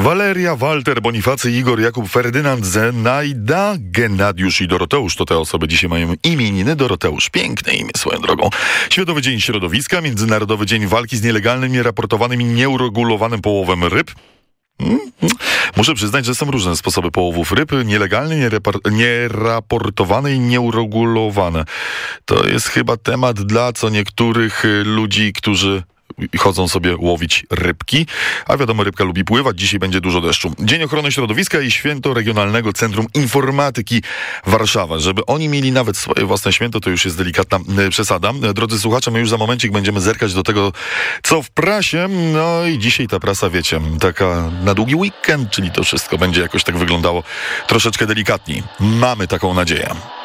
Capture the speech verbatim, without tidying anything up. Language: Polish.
Waleria, Walter, Bonifacy, Igor, Jakub, Ferdynand, Zenajda, Gennadiusz i Doroteusz. To te osoby dzisiaj mają imieniny. Doroteusz, piękne imię swoją drogą. Światowy Dzień Środowiska, Międzynarodowy Dzień Walki z nielegalnym, nieraportowanym i nieuregulowanym połowem ryb. Hmm. Muszę przyznać, że są różne sposoby połowów ryb. Nielegalne, nierapor- nieraportowane i nieuregulowane. To jest chyba temat dla co niektórych ludzi, którzy chodzą sobie łowić rybki, a wiadomo, rybka lubi pływać. Dzisiaj będzie dużo deszczu. Dzień Ochrony Środowiska i Święto Regionalnego Centrum Informatyki Warszawa. Żeby oni mieli nawet swoje własne święto, to już jest delikatna przesada. Drodzy słuchacze, my już za momencik będziemy zerkać do tego, co w prasie. No i dzisiaj ta prasa, wiecie, taka na długi weekend, czyli to wszystko będzie jakoś tak wyglądało troszeczkę delikatniej. Mamy taką nadzieję.